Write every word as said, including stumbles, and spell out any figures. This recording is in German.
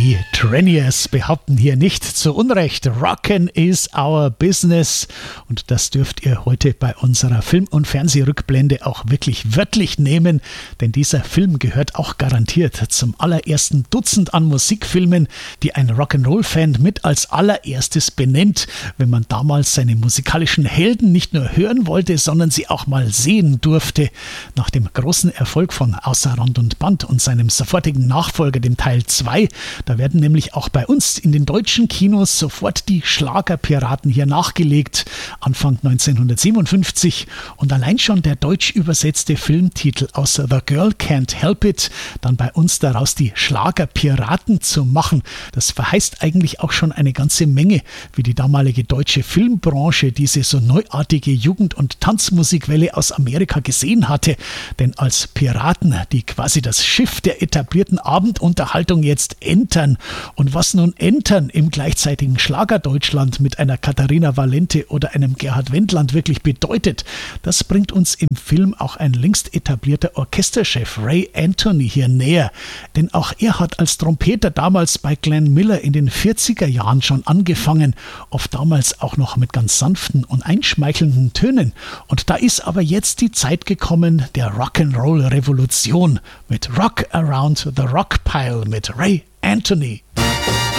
Die Trainiers behaupten hier nicht zu Unrecht, Rockin' is our business. Und das dürft ihr heute bei unserer Film- und Fernsehrückblende auch wirklich wörtlich nehmen, denn dieser Film gehört auch garantiert zum allerersten Dutzend an Musikfilmen, die ein Rock'n'Roll-Fan mit als allererstes benennt, wenn man damals seine musikalischen Helden nicht nur hören wollte, sondern sie auch mal sehen durfte. Nach dem großen Erfolg von Außer Rand und Band und seinem sofortigen Nachfolger, dem Teil zwei, da werden nämlich auch bei uns in den deutschen Kinos sofort die Schlagerpiraten hier nachgelegt, Anfang neunzehnhundertsiebenundfünfzig. Und allein schon der deutsch übersetzte Filmtitel aus The Girl Can't Help It, dann bei uns daraus die Schlagerpiraten zu machen, das verheißt eigentlich auch schon eine ganze Menge, wie die damalige deutsche Filmbranche diese so neuartige Jugend- und Tanzmusikwelle aus Amerika gesehen hatte. Denn als Piraten, die quasi das Schiff der etablierten Abendunterhaltung jetzt entern, und was nun entern im gleichzeitigen Schlagerdeutschland mit einer Katharina Valente oder einem Gerhard Wendland wirklich bedeutet, das bringt uns im Film auch ein längst etablierter Orchesterchef Ray Anthony hier näher. Denn auch er hat als Trompeter damals bei Glenn Miller in den vierziger Jahren schon angefangen, oft damals auch noch mit ganz sanften und einschmeichelnden Tönen. Und da ist aber jetzt die Zeit gekommen der Rock'n'Roll-Revolution mit Rock Around the Rock Pile mit Ray Anthony.